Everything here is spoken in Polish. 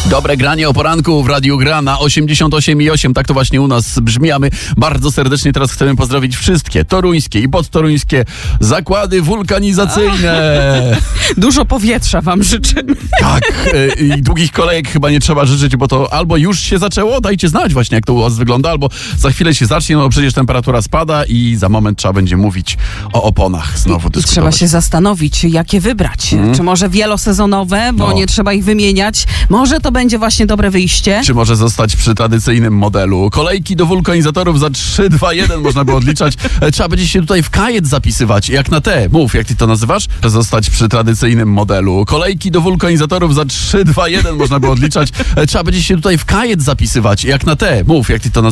Dobre granie o poranku w Radiu Gra na 88,8. Tak to właśnie u nas brzmi, a my bardzo serdecznie teraz chcemy pozdrowić wszystkie toruńskie i podtoruńskie zakłady wulkanizacyjne. Dużo powietrza wam życzymy. Tak, i długich kolejek chyba nie trzeba życzyć, bo to albo już się zaczęło, dajcie znać właśnie jak to u was wygląda, albo za chwilę się zacznie, no przecież temperatura spada i za moment trzeba będzie mówić o oponach znowu dyskutować. Trzeba się zastanowić, jakie wybrać. Czy może wielosezonowe, bo nie trzeba ich wymieniać. Może to będzie właśnie dobre wyjście. Czy może zostać przy tradycyjnym modelu? Kolejki do wulkanizatorów za 3, 2, 1 można by odliczać. Trzeba będzie się tutaj w kajet zapisywać, jak na te. Mów, jak ty to nazywasz? Zostać przy tradycyjnym modelu. Kolejki do wulkanizatorów za 3, 2, 1 można by odliczać. Trzeba będzie się tutaj w kajet zapisywać, jak na te. Mów, jak ty to nazywasz?